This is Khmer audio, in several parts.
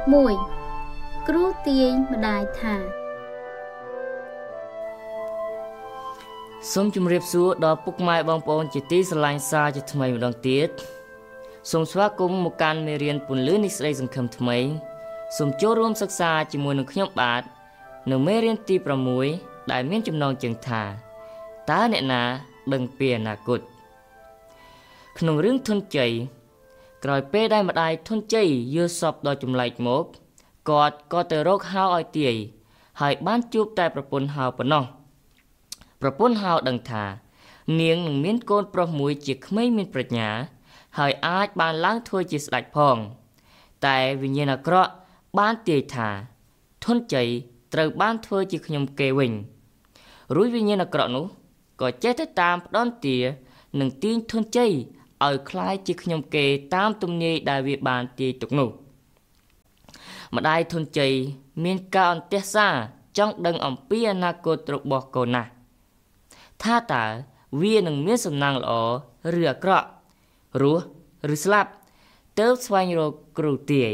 មួយគ្រូទាយម្ដាយថាសូមជម្រាបសួរដល់ពុកម៉ែបងប្អូនជាទីស្រឡាញ់សារជាថ្មីម្ដងទៀតសូមស្វាគមន៍មកកាន់មេរៀនពន្លឺនៃស្ដីសង្ឃឹមថ្មីសូមចូលរួមសិក្សាជាមួយនឹងខ្ញុំបាទនៅមេរៀនទី6ដែលមានចំណងជើងថាតើអ្នកណាដឹងពីអនាគតក្នុងរឿងធនជ័យក្រោយពេលដែលម្ដាយធនជ័យយល់សពដល់ចម្លែកមកគាត់ក៏ទៅរកហៅឲ្យទាយហើយបានជួបតែប្រពន្ធហៅប៉ុណ្ណោះប្រពន្ធហៅដឹងថានាងនឹងមានកូនប្រុសមួយជាក្មេងមានប្រាជ្ញាហើយអាចបានឡើងធ្វើជាស្ដេចផងតែវិញ្ញាណអាក្រក់បានទាយថាធនជ័យត្រូវបានធ្វើជាខ្ញុំគេវិញរួចវិញ្ញាណអាក្រក់នោះក៏ចេះទៅតាមផ្ដន់ទានិងទាញធនជ័យឲ្យคล้ายជាខ្ញុំគេតាមទំនាយដែលវាបានទាយទុកនោះម្ដាយធនជ័យមានការអន្ទះសារចង់ដឹងអំពីអនាគតរបស់កូនណាស់ថាតើវានឹងមានសំណាងល្អឬអាក្រក់រស់ឬស្លាប់ទើបស្វែងរកគ្រូទាយ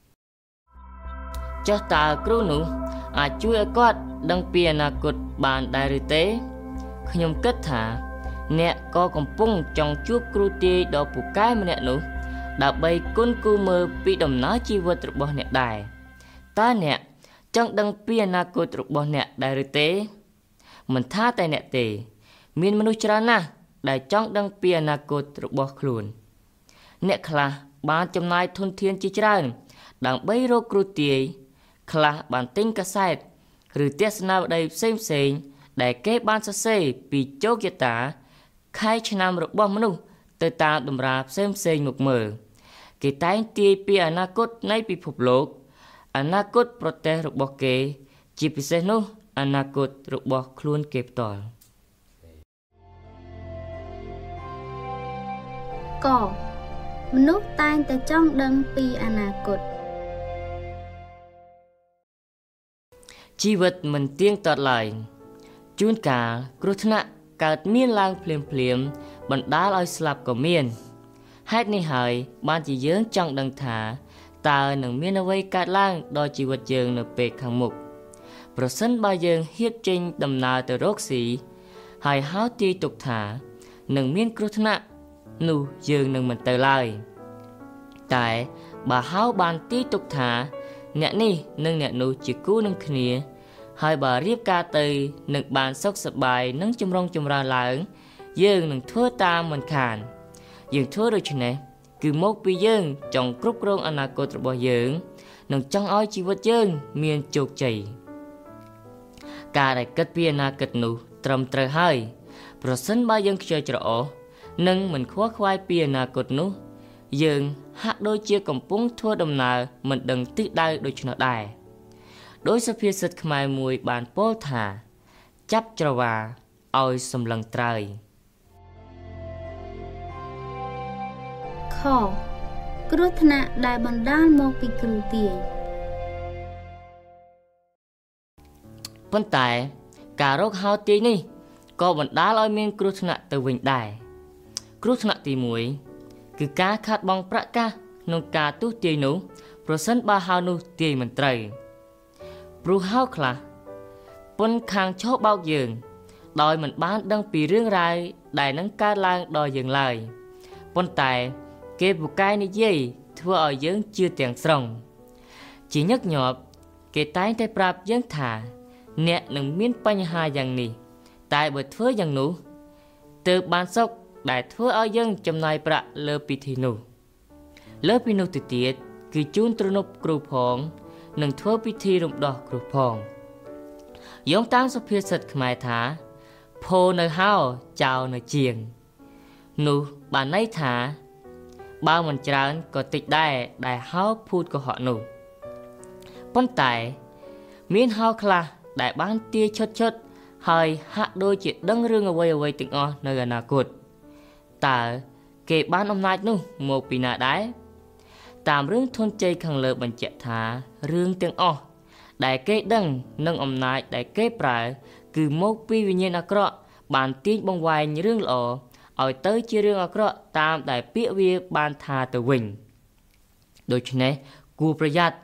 ចុះតើគ្រូនោះអាចជួយឲ្យគាត់ដឹងពីអនាគតបានដែរឬទេខ្ញុំគិតថាអ្នកក៏កំពុងចង់ជួបគ្រូទាយដ៏ពូកែម្នាក់នោះដើម្បីគុណគូមើលពីដំណើរជីវិតរបស់អ្នកដែរតើអ្នកចង់ដឹងពីអនាគតរបស់អ្នកដែរឬទេមិនថាតែអ្នកទេមានមនុស្សច្រើនណាស់ដែលចង់ដឹងពីអនាគតរបស់ខ្លួនអ្នកខ្លះបានចំណាយធនធានជាច្រើនដើម្បីរកគ្រូទាយខ្លះបានទិញកាសែតឬទស្សនាវដ្តីផ្សេងៗដែលគេបានសរសេរពីជោគជតាខែឆ្នាំរបស់មនុស្សទៅតាមតម្រាផ្សេងៗមកមើលគេតែងទាយពីអនាគតនៃពិភពលោកអនាគតប្រទេសរបស់គេជាពិសេសនោះអនាគតរបស់ខ្លួនគេផ្ទាល់កមនុស្សតែងតែចង់ដឹងពីអនាគតជីវិតមិនទៀងទាត់ឡើយជួនកាលគ្រោះថ្នាក់កើតមានឡើងភ្លាមបណ្ដាលឲ្យស្លាប់ក៏មានហេតុនេះហើយបានជាយើងចង់ដឹងថាតើនឹងមានអ្វីកើតឡើងដល់ជីវិតយើងនៅពេលខាងមុខប្រសិនបើយើងហ៊ានចេញដំណើរទៅរកស៊ីហើយហៅទាយទុកថានឹងមានគ្រោះថ្នាក់នោះយើងនឹងមិនទៅឡើយតែបើហៅបានទាយទុកថាអ្នកនេះនិងអ្នកនោះជាគូនឹងគ្នាហើយបើរៀបការទៅនឹងបានសុខសប្បាយនិងចម្រុងចម្រើនឡើងយើងនឹងធ្វើតាមមិនខានយើងធ្វើដូច្នេះគឺមកពីយើងចង់គ្រប់គ្រងអនាគតរបស់យើងនិងចង់ឲ្យជីវិតយើងមានជោគជ័យការដែលគិតពីអនាគតនោះត្រឹមត្រូវហើយប្រសិនបើយើងខ្ជិលច្រអូសនិងមិនខ្វល់ខ្វាយពីអនាគតនោះយើងហាក់ដូចជាកំពុងធ្វើដំណើរមិនដឹងទិសដៅដូច្នោះដែរដោយសុភាសិតខ្មែរមួយបានពោលថាចាប់ច្រវាឲ្យសម្លឹងត្រើយខគ្រោះថ្នាក់ដែលបណ្ដាលមកពីគ្រូទាយប៉ុន្តែការរកហៅទាយនេះក៏បណ្ដាលឲ្យមានគ្រោះថ្នាក់ទៅវិញដែរគ្រោះថ្នាក់ទី1គឺការខាតបង់ប្រាក់កាសក្នុងការទូទាយនោះប្រសិនបើហៅនោះទាយមិនត្រូវព្រោះហៅខ្លះពុនខាងឈោបបោកយើងដោយមិនបានដឹងពីរឿងរ៉ាវដែលនឹងកើតឡើងដល់យើងឡើយប៉ុន្តែគេពូកែនិយាយធ្វើឲ្យយើងជឿទាំងស្រុងជាញឹកញាប់គេតែងតែប្រាប់យើងថាអ្នកនឹងមានបញ្ហាយ៉ាងនេះតែបើធ្វើយ៉ាងនោះទើបបានសុខដែលធ្វើឲ្យយើងចំណាយប្រាក់លើពិធីនោះលើពីនោះទៅទៀតគឺជូនទ្រនប់គ្រូផងនិងធ្វើពិធីរំដោះគ្រូផងយោងតាមសុភាសិតខ្មែរថាផោនៅហោចៅនៅជាងនោះបានន័យថាបើមិនច្រើនក៏តិចដែរដែលហោភូតកុហកនោះប៉ុន្តែមានហោខ្លះដែលបានទាយឈុតហើយហាក់ដូចជាដឹងរឿងអ្វីៗទាំងអស់នៅអនាគតតើគេបានអំណាចនោះមកពីណាដែរតាមរឿងធនជ័យខាងលើបញ្ជាក់ថារឿងទាំងអស់ដែលគេដឹងនិងអំណាចដែលគេប្រើគឺមកពីវិញ្ញាណអាក្រក់បានទាញបង្វែងរឿងល្អឲ្យទៅជារឿងអាក្រក់តាមដែលពាក្យវាបានថាទៅវិញដូច្នេះគួរប្រយ័ត្ន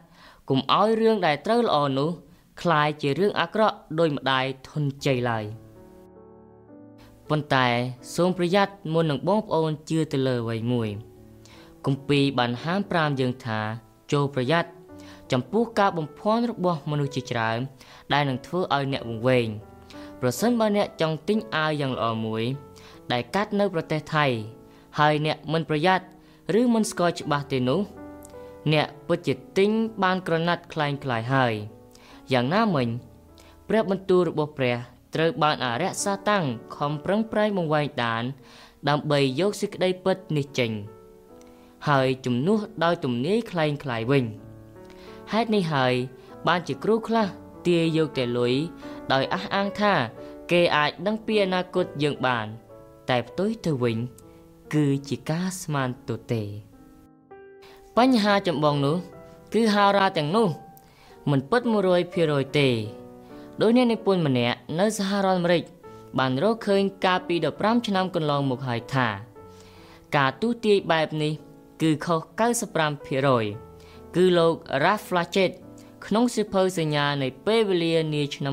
កុំឲ្យរឿងដែលត្រូវល្អនោះคล้ายជារឿងអាក្រក់ដោយម្ដាយធន់ជ័យឡើយប៉ុន្តែសូមប្រយ័ត្នមុននឹងបងប្អូនជឿទៅលើអ្វីមួយគម្ពីរបានហាម5យើងថាចូលប្រយ័ត្នចំពោះការបំភាន់របស់មនុស្សជាច្រើនដែលនឹងធ្វើឲ្យអ្នកវង្វេងប្រសិនបើអ្នកចង់ទិញអាវយ៉ាងល្អមួយដែលកាត់នៅប្រទេសថៃហើយអ្នកមិនប្រយ័ត្នឬមិនស្គាល់ច្បាស់ទេនោះអ្នកពិតជាទិញបានក្រណាត់คล้ายៗហើយយ៉ាងណាមិញព្រះបន្ទូលរបស់ព្រះត្រូវបានអរិយសាតាំងខំប្រឹងប្រែងបង្វែងដានដើម្បីយកសេចក្តីពិតនេះចេញហើយជំនួសដោយទំនាយคล้ายៗវិញហេតុនេះហើយបានជាគ្រូខ្លះទាយយកតែលុយដោយអះអាងថាគេអាចដឹងពីអនាគតយើងបានតែផ្ទុយទៅវិញគឺជាការស្មានទទេបញ្ហាចម្បងនោះគឺហោរាទាំងនោះមិនពិត 100% ទេដោយអ្នកនិពន្ធម្នាក់នៅសហរដ្ឋអាមេរិកបានរកឃើញកាលពី15ឆ្នាំកន្លងមកហើយថាការទូទាយបែបនេះគឺខុស 95% គឺលោក Ralph Flachet ក្នុងសៀវភៅសញ្ញានៃពេលវេលានាឆ្នាំ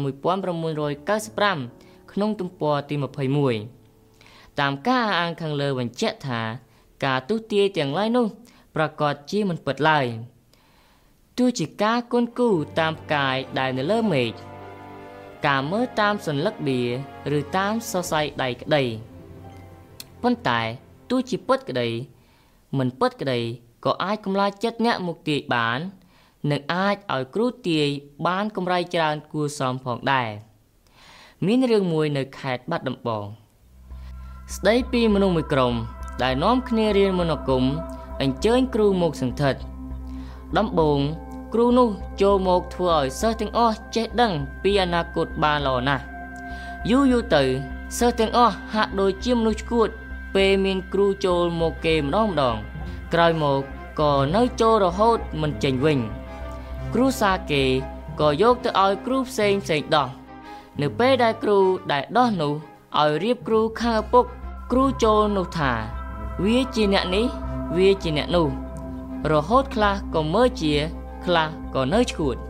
1995ក្នុងទំព័រទី21តាមការអះអាងខាងលើបញ្ជាក់ថាការទូទាយទាំងឡាយនោះប្រកាសជាមិនពិតឡើយទោះជាការគន់គូរតាមផ្កាយដែលនៅលើមេឃការមើលតាមសន្លឹកបៀឬតាមសរសៃដៃក្តីប៉ុន្តែទោះជាពិតក្តីមិនពិតក្តីក៏អាចកម្លាចចិត្តអ្នកមកទាយបាននិងអាចឲ្យគ្រូទាយបានកម្រៃច្រើនគួរសមផងដែរមានរឿងមួយនៅខេត្តបាត់ដំបងស្ដីពីមនុស្សមួយក្រុមដែលនាំគ្នារៀនមនោគមអញ្ជើញគ្រូមកសង្ឃឹតដំបូងគ្រូនោះចូលមកធ្វើឲ្យសិស្សទាំងអស់ចេះដឹងពីអនាគតបានល្អណាស់យូរទៅសិស្សទាំងអស់ហាក់ដូចជាមនុស្សឆ្កួតពេលមានគ្រូចូលមកគេម្ដងក្រោយមកក៏នៅចូលរហូតមិនចេញវិញគ្រូសាគេក៏យកទៅឲ្យគ្រូផ្សេងដោះនៅពេលដែលគ្រូដែលដោះនោះឲ្យរៀបគ្រូខាងឪពុកគ្រូចូលនោះថាវាជាអ្នកនេះវាជាអ្នកនោះរហូតខ្លះក៏មើលជាខ្លះក៏នៅឆ្កួត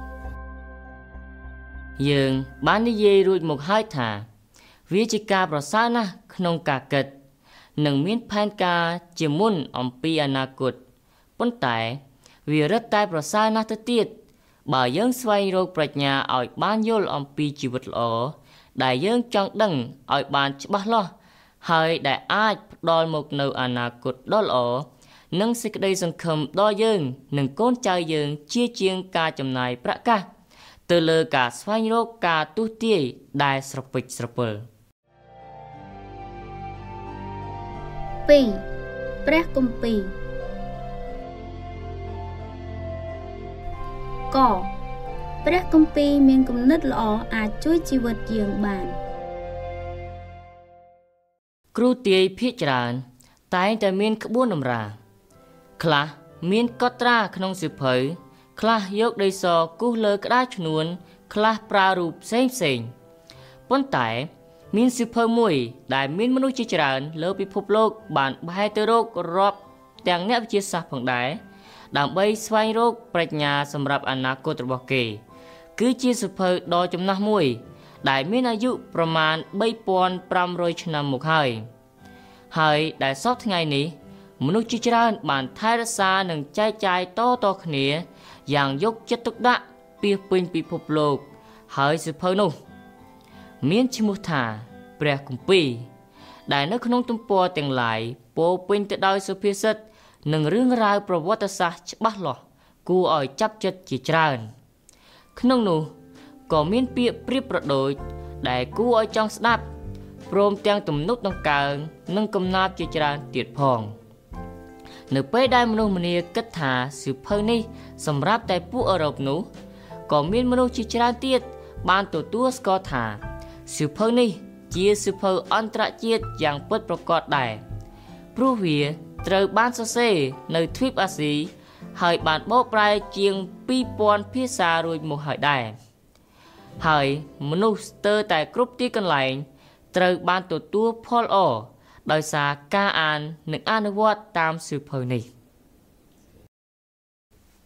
យើងបាននិយាយរួចមកហើយថាវាជាការប្រសើរណាស់ក្នុងការគិតនិងមានផែនការជាមុនអំពីអនាគតប៉ុន្តែវារឹតតែប្រសើរណាស់ទៅទៀតបើយើងស្វែងរកប្រាជ្ញាឲ្យបានយល់អំពីជីវិតល្អដែលយើងចង់ដឹងឲ្យបានច្បាស់លាស់ហើយដែលអាចផ្ដល់មកនូវអនាគតដ៏ល្អនិងសេចក្តីសង្ឃឹមដល់យើងនិងកូនចៅយើងជាជាងការចំណាយប្រាក់កាសទៅលើការស្វែងរកការទូទាយដែលស្រពេចស្រពិល 2. ព្រះគម្ពីរកព្រះគម្ពីរមានគំនិតល្អអាចជួយជីវិតយើងបានគ្រូទាយភាគច្រើនតែងតែមានក្បួនតម្រាខ្លះមានកត់ត្រាក្នុងសៀវភៅខ្លះយកដីសគូសលើក្តារឈ្នួនខ្លះប្រើរូបផ្សេងប៉ុន្តែមានសៀវភៅមួយដែលមានមនុស្សជាច្រើនលើពិភពលោកបានបែរទៅរករាប់ទាំងអ្នកវិទ្យាសាស្ត្រផងដែរដើម្បីស្វែងរកប្រាជ្ញាសម្រាប់អនាគតរបស់គេគឺជាសៀវភៅដ៏ចំណាស់មួយដែលមានអាយុប្រមាណ 3,500 ឆ្នាំមកហើយដែលសពថ្ងៃនេះមនុស្សជាច្រើនបានថែរក្សានិងចែកចាយតគ្នាយ៉ាងយកចិត្តទុកដាក់ពាសពេញពិភពលោកហើយសៀវភៅនោះមានឈ្មោះថាព្រះគម្ពីរដែលនៅក្នុងទំព័រទាំងឡាយពោរពេញទៅដោយសុភាសិតនិងរឿងរ៉ាវប្រវត្តិសាស្ត្រច្បាស់លាស់គួរឲ្យចាប់ចិត្តជាច្រើនក្នុងនោះក៏មានពាក្យប្រៀបប្រដូចដែលគួរឲ្យចង់ស្ដាប់ព្រមទាំងទំនុកដង្កើងនិងកំណាព្យជាច្រើនទៀតផងនៅពេលដែលមនុស្សម្នាគិតថាសៀវភៅនេះសម្រាប់តែពួកអឺរ៉ុបនោះក៏មានមនុស្សជាច្រើនទៀតបានទទួលស្គាល់ថាសៀវភៅនេះជាសៀវភៅអន្តរជាតិយ៉ាងពិតប្រាកដដែរព្រោះវាត្រូវបានសរសេរនៅទ្វីបអាស៊ីហើយបានបកប្រែជាង 2000 ភាសារួចមកហើយដែរហើយមនុស្សស្ទើរតែគ្រប់ទីកន្លែងត្រូវបានទទួលផលល្អដោយសារការអាននិងអនុវត្តតាមសៀវភៅនេះ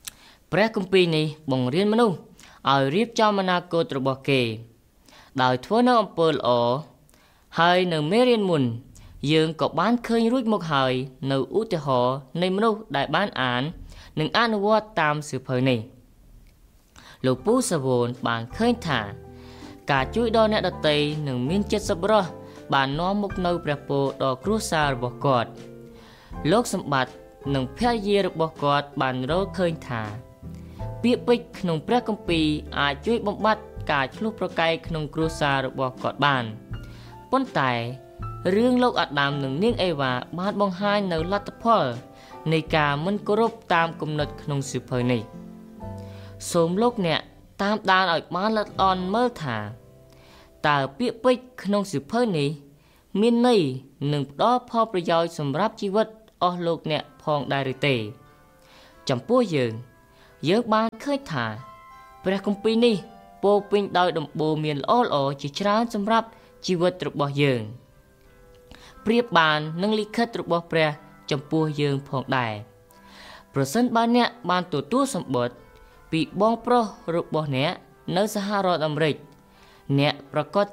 ព្រះគម្ពីរនេះបង្រៀនមនុស្សឲ្យរៀបចំអនាគតរបស់គេដោយធ្វើនៅអំពើល្អហើយនៅមេរៀនមុនយើងក៏បានឃើញរួចមកហើយនៅឧទាហរណ៍នៃមនុស្សដែលបានអាននិងអនុវត្តតាមសៀវភៅនេះលោកពូសាវូនបានឃើញថាការជួយដល់អ្នកដទៃនិងមានចិត្តសប្បុរសបាននាំមកនូវព្រះពរដល់គ្រួសាររបស់គាត់លោកសម្បត្តិនិងភរិយារបស់គាត់បានរកឃើញថាពាក្យពេចន៍ក្នុងព្រះគម្ពីរអាចជួយបំបត្តិការឆ្លោះប្រកែកក្នុងគ្រួសាររបស់គាត់បានប៉ុន្តែរឿងលោកអាដាមនិងនាងអេវ៉ាបានបង្ហាញនៅលទ្ធផលនៃការមិនគោរពតាមគំនិតក្នុងសៀវភៅនេះសូមលោកអ្នកតាមដានឲ្យបានល្អិតល្អន់មើលថាតើពាក្យពេចន៍ក្នុងសៀវភៅនេះមានន័យនិងផ្ដល់ផលប្រយោជន៍សម្រាប់ជីវិតអស់លោកអ្នកផងដែរឬទេចំពោះយើងបានឃើញថាព្រះគម្ពីរនេះពោរពេញដោយដំបូន្មានល្អៗជាច្រើនសម្រាប់ជីវិតរបស់យើងប្រៀបបាននឹងលិខិតរបស់ព្រះចំពោះយើងផងដែរប្រសិនបើអ្នកបានទទួលសម្បត្តិពីបងប្រុសរបស់អ្នកនៅសហរដ្ឋអាមេរិកអ្នកប្រកាស